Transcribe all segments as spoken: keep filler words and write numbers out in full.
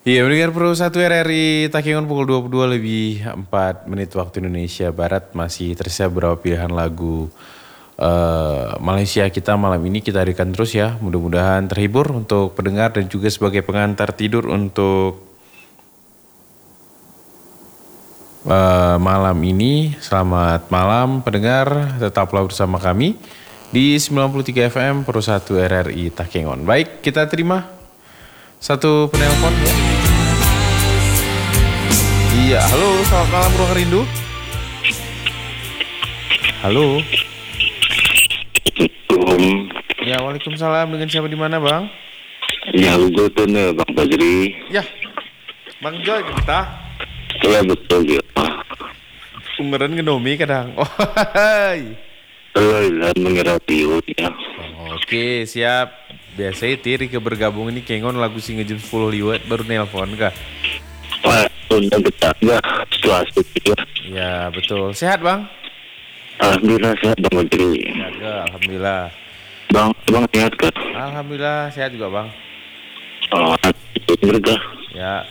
Iya, mendengar Pro satu R R I Takengon pukul dua puluh dua lebih empat menit waktu Indonesia Barat. Masih tersisa beberapa pilihan lagu uh, Malaysia kita malam ini kita hadirkan terus ya. Mudah-mudahan terhibur untuk pendengar dan juga sebagai pengantar tidur untuk uh, malam ini. Selamat malam pendengar, tetaplah bersama kami di sembilan puluh tiga F M Pro satu R R I Takengon. Baik, kita terima satu penelpon ya. Iya, halo, selamat malam Ruang Rindu. Halo. Assalamualaikum. Ya, waalaikumsalam. Dengan siapa di mana, Bang? Ya, gue tuh nih, Bang Fajri. Ya, Bang Joy kita. Iya betul ya. Umeren ngenomi kadang. Oh, hai. Alhamdulillah mengira radio ya. Oh, oke, siap. Biasa tiri ke bergabung ini kengon lagu sing jam sepuluh liwat baru nelpon kah? Wah, udah betah nggak setelah itu ya. Ya, betul. Sehat, Bang? Alhamdulillah sehat Bang Fajri. Sehat, ke? Alhamdulillah. Bang, Bang sehat kan? Alhamdulillah sehat juga, Bang. Oh, itu berkah. Ya.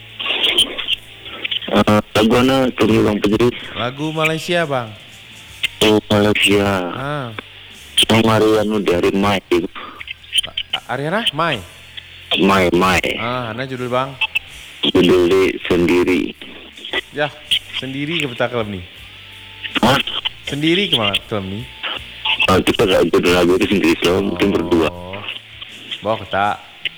Uh, lagu mana tuh Bang Fajri? Lagu Malaysia, Bang. Oh, Malaysia. Ah. Bang Mariano dari Mai. Ariana, Mai. Mai, Mai. Ah, mana judul, Bang? Judulnya Sendiri. Ya, sendiri ke peta kelem nih. Hah? Sendiri ke mana kelem nih? Ah, kita gak judul lagu itu sendiri selalu mungkin berdua. Oh, bawa ketak.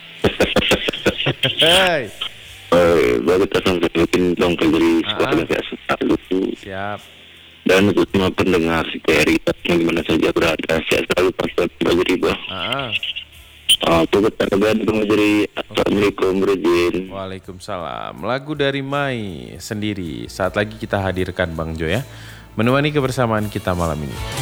Hei. Eh, baru kita sampai mungkin Bang Fajri sekolah kayak selalu. Siap. Dan untuk semua pendengar si K R I yang dimana saja berada, saya selalu pasal Fajri Bang. Ah. Ah, tuh ketakutan Bang Fajri. Assalamualaikum Rejin. Waalaikumsalam. Lagu dari Mai sendiri. Saat lagi kita hadirkan Bang Jo ya. Menemani kebersamaan kita malam ini.